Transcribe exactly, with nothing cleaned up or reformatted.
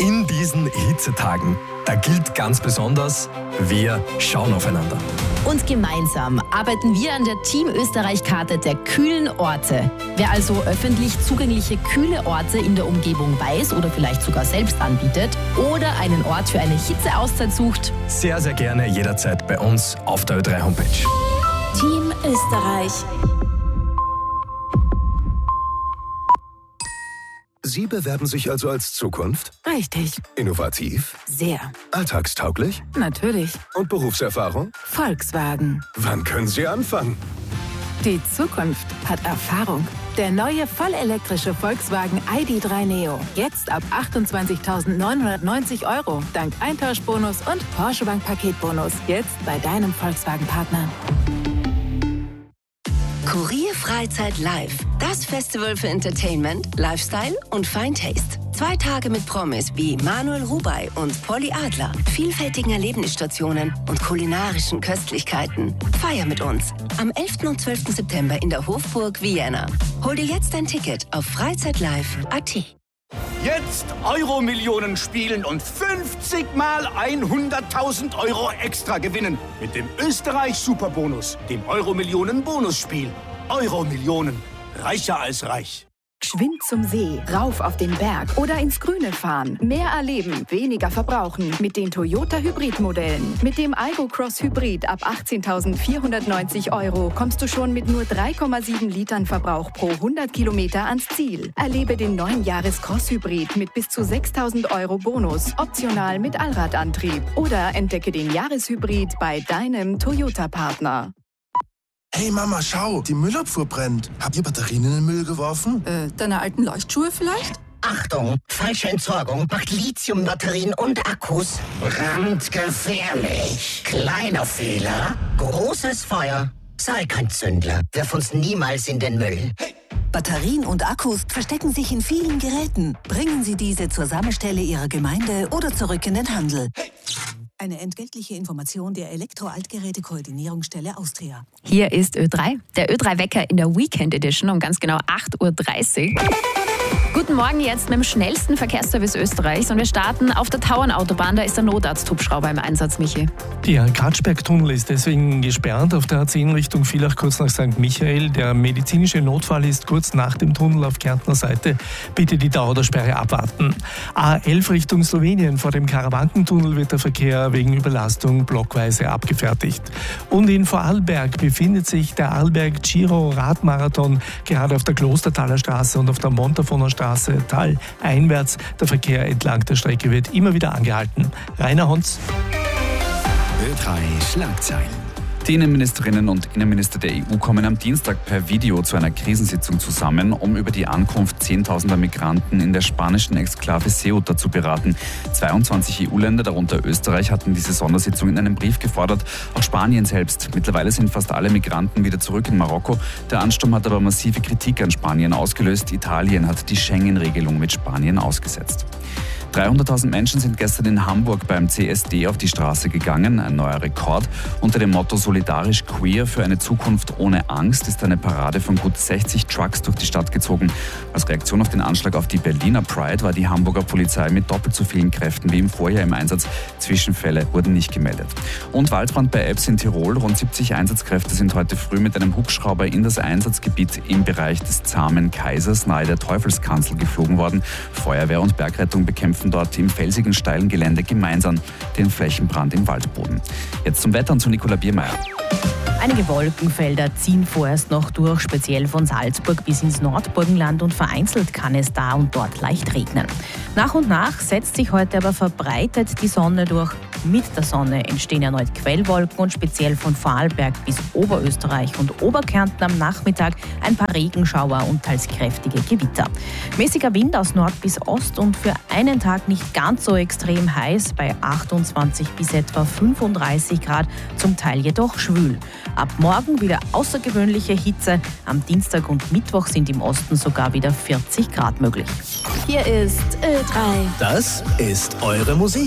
in diesen Hitzetagen, da gilt ganz besonders, wir schauen aufeinander. Und gemeinsam arbeiten wir an der Team Österreich-Karte der kühlen Orte. Wer also öffentlich zugängliche kühle Orte in der Umgebung weiß oder vielleicht sogar selbst anbietet oder einen Ort für eine Hitzeauszeit sucht, sehr, sehr gerne jederzeit bei uns auf der Ö drei Homepage. Team Österreich. Sie bewerben sich also als Zukunft? Richtig. Innovativ? Sehr. Alltagstauglich? Natürlich. Und Berufserfahrung? Volkswagen. Wann können Sie anfangen? Die Zukunft hat Erfahrung. Der neue vollelektrische Volkswagen I D drei Neo. Jetzt ab achtundzwanzigtausendneunhundertneunzig Euro. Dank Eintauschbonus und Porsche Bank Paketbonus. Jetzt bei deinem Volkswagen-Partner. Kurier Freizeit Live. Das Festival für Entertainment, Lifestyle und Fine Taste. Zwei Tage mit Promis wie Manuel Rubey und Polly Adler, vielfältigen Erlebnisstationen und kulinarischen Köstlichkeiten. Feier mit uns am elften und zwölften September in der Hofburg Vienna. Hol dir jetzt dein Ticket auf freizeitlive punkt a t. Jetzt Euro-Millionen spielen und fünfzig mal hunderttausend Euro extra gewinnen. Mit dem Österreich-Superbonus, dem Euro-Millionen-Bonusspiel. Euro-Millionen. Reicher als reich. Geschwind zum See, rauf auf den Berg oder ins Grüne fahren. Mehr erleben, weniger verbrauchen mit den Toyota Hybrid-Modellen. Mit dem Aygo Cross Hybrid ab achtzehntausendvierhundertneunzig Euro kommst du schon mit nur drei Komma sieben Litern Verbrauch pro hundert Kilometer ans Ziel. Erlebe den neuen Jahres Cross Hybrid mit bis zu sechstausend Euro Bonus, optional mit Allradantrieb. Oder entdecke den Jahreshybrid bei deinem Toyota-Partner. Hey Mama, schau, die Müllabfuhr brennt. Habt ihr Batterien in den Müll geworfen? Äh, deine alten Leuchtschuhe vielleicht? Achtung, falsche Entsorgung macht Lithiumbatterien und Akkus brandgefährlich. Kleiner Fehler, großes Feuer. Sei kein Zündler, wirf uns niemals in den Müll. Batterien und Akkus verstecken sich in vielen Geräten. Bringen Sie diese zur Sammelstelle Ihrer Gemeinde oder zurück in den Handel. Eine entgeltliche Information der Elektro-Altgeräte-Koordinierungsstelle Austria. hier ist Ö drei, der Ö drei Wecker in der Weekend Edition um ganz genau acht Uhr dreißig. Guten Morgen jetzt mit dem schnellsten Verkehrsservice Österreichs und wir starten auf der Tauernautobahn. Da ist der Notarzthubschrauber im Einsatz, Michi. Der Kratzberg-Tunnel ist deswegen gesperrt auf der A zehn Richtung Villach kurz nach Sankt Michael. Der medizinische Notfall ist kurz nach dem Tunnel auf Kärntner Seite. Bitte die Dauer der Sperre abwarten. A elf Richtung Slowenien vor dem Karawankentunnel wird der Verkehr wegen Überlastung blockweise abgefertigt. Und in Vorarlberg befindet sich der Arlberg Giro Radmarathon gerade auf der Klostertaler Straße und auf der Montafoner Straße Tal einwärts. Der Verkehr entlang der Strecke wird immer wieder angehalten. Rainer Honz. Ö drei Schlagzeilen. Die Innenministerinnen und Innenminister der E U kommen am Dienstag per Video zu einer Krisensitzung zusammen, um über die Ankunft zehntausender Migranten in der spanischen Exklave Ceuta zu beraten. zweiundzwanzig E U-Länder, darunter Österreich, hatten diese Sondersitzung in einem Brief gefordert. Auch Spanien selbst. Mittlerweile sind fast alle Migranten wieder zurück in Marokko. Der Ansturm hat aber massive Kritik an Spanien ausgelöst. Italien hat die Schengen-Regelung mit Spanien ausgesetzt. dreihunderttausend Menschen sind gestern in Hamburg beim C S D auf die Straße gegangen. Ein neuer Rekord. Unter dem Motto Solidarisch Queer für eine Zukunft ohne Angst ist eine Parade von gut sechzig Trucks durch die Stadt gezogen. Als Reaktion auf den Anschlag auf die Berliner Pride war die Hamburger Polizei mit doppelt so vielen Kräften wie im Vorjahr im Einsatz. Zwischenfälle wurden nicht gemeldet. Und Waldbrand bei Ebbs in Tirol. Rund siebzig Einsatzkräfte sind heute früh mit einem Hubschrauber in das Einsatzgebiet im Bereich des Zahmen Kaisers nahe der Teufelskanzel geflogen worden. Feuerwehr und Bergrettung bekämpfen dort im felsigen, steilen Gelände gemeinsam den Flächenbrand im Waldboden. Jetzt zum Wetter und zu Nicola Biermeier. Einige Wolkenfelder ziehen vorerst noch durch, speziell von Salzburg bis ins Nordburgenland und vereinzelt kann es da und dort leicht regnen. Nach und nach setzt sich heute aber verbreitet die Sonne durch. Mit der Sonne entstehen erneut Quellwolken und speziell von Vorarlberg bis Oberösterreich und Oberkärnten am Nachmittag ein paar Regenschauer und teils kräftige Gewitter. Mäßiger Wind aus Nord bis Ost und für einen Tag nicht ganz so extrem heiß, bei achtundzwanzig bis etwa fünfunddreißig Grad, zum Teil jedoch schwül. Ab morgen wieder außergewöhnliche Hitze. Am Dienstag und Mittwoch sind im Osten sogar wieder vierzig Grad möglich. Hier ist Ö drei. Das ist eure Musik.